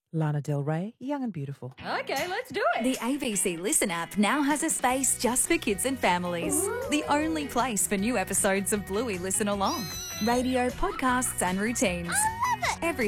Lana Del Rey, Young and Beautiful. Okay, let's do it. The ABC Listen app now has a space just for kids and families. The only place for new episodes of Bluey Listen Along. Radio, podcasts and routines. I love it. Every